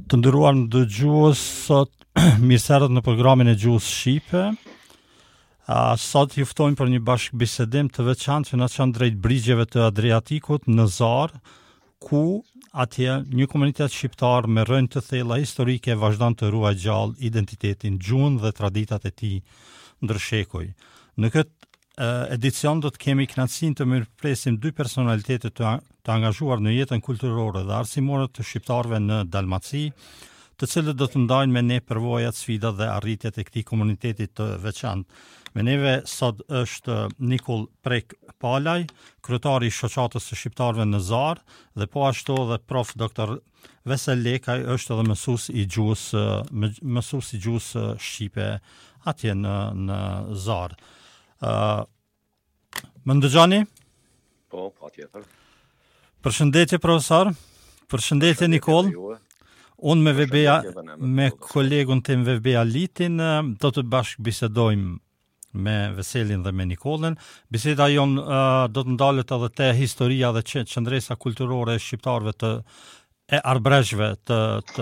Të nderuar dëgjues, sot mirëserët në programin e Gjuhës Shqipe. Sot ju ftojmë për një bashkëbisedim të veçantë që na çon drejt brigjeve të Adriatikut në Zar, ku atje një komunitet shqiptar me rrënjë të thella historike vazhdon të ruajë gjallë identitetin, gjuhën dhe traditat e tij ndër shekuj. Në këtë edicion do të kemi kënaqësinë të mirëpresim dy personalitete të angazhuar në jetën kulturore dhe arsimore të shqiptarëve në Dalmaci, të cilët do të ndajnë me ne përvojat, sfidat dhe arritjet e këtij komuniteti të veçantë. Me neve sot është Nikull Prek Palaj, kryetari i shoqatës së shqiptarëve në Zar, dhe po ashtu edhe prof Dr. Vesel Lekaj është edhe mësues i gjuhës shqipe atje në Zar. Më ndëgjoni? Po, patjetër. Përshëndetje profesor. Përshëndetje Nikoll. Unë me kolegun tim Vebea Litin do të bashkë bisedojmë me Veselin dhe me Nikollën. Biseda jonë do të ndalet edhe te historia dhe qëndresa kulturore e shqiptarëve e arbreshve të